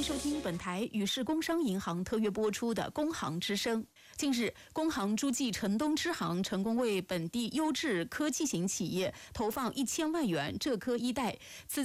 收听本台与市工商银行特约播出的《工行之声》。近日，工行诸暨城东支行成功为本地优质科技型企业投放1000万元浙科一贷。